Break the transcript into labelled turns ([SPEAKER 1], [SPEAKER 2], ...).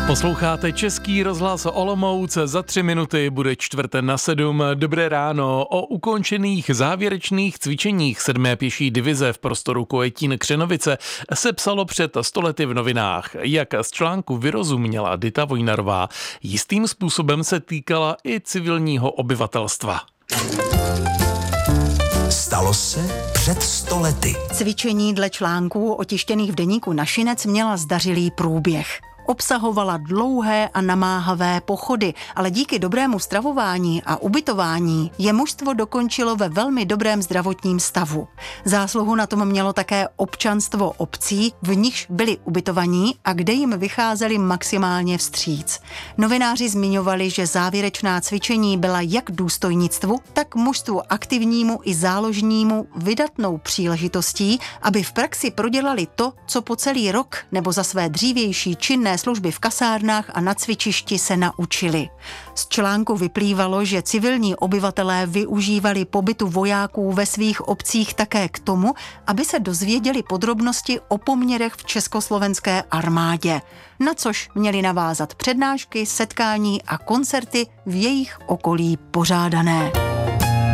[SPEAKER 1] Posloucháte Český rozhlas Olomouc, za 3 minuty bude 6:45. Dobré ráno. O ukončených závěrečných cvičeních 7. pěší divize v prostoru Kojetín Křenovice se psalo před 100 lety v novinách. Jak z článku vyrozuměla Dita Vojnarová, jistým způsobem se týkala i civilního obyvatelstva.
[SPEAKER 2] Stalo se před 100 lety.
[SPEAKER 3] Cvičení dle článků otištěných v deníku Našinec měla zdařilý průběh. Obsahovala dlouhé a namáhavé pochody, ale díky dobrému stravování a ubytování je mužstvo dokončilo ve velmi dobrém zdravotním stavu. Zásluhu na tom mělo také občanstvo obcí, v nichž byli ubytovaní a kde jim vycházeli maximálně vstříc. Novináři zmiňovali, že závěrečná cvičení byla jak důstojnictvu, tak mužstvu aktivnímu i záložnímu vydatnou příležitostí, aby v praxi prodělali to, co po celý rok nebo za své dřívější činné služby v kasárnách a na cvičišti se naučili. Z článku vyplývalo, že civilní obyvatelé využívali pobytu vojáků ve svých obcích také k tomu, aby se dozvěděli podrobnosti o poměrech v československé armádě, na což měli navázat přednášky, setkání a koncerty v jejich okolí pořádané.